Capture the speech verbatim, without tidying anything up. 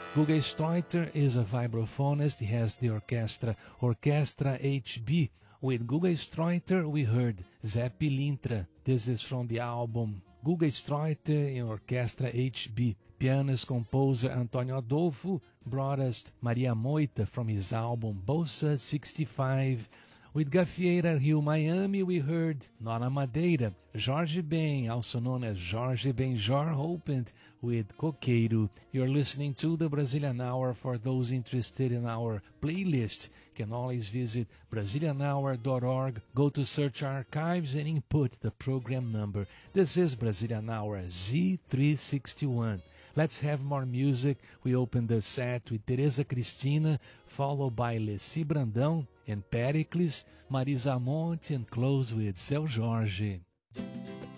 Guga Streuter is a vibraphonist. He has the orchestra, Orchestra H B. With Guga Streuter, we heard Zé Pilintra. This is from the album Guga Streuter in Orchestra H B. Pianist composer Antônio Adolfo brought us Maria Moita from his album Bolsa sixty-five. With Gafieira Rio Miami, we heard Nona Madeira. Jorge Ben, also known as Jorge Benjor, opened with Coqueiro. You're listening to the Brazilian Hour. For those interested in our playlist, you can always visit Brazilian Hour dot org, go to Search Archives and input the program number. This is Brazilian Hour Z three sixty-one. Let's have more music. We open the set with Teresa Cristina, followed by Leci Brandão and Pericles, Marisa Monte, and close with Seu Jorge.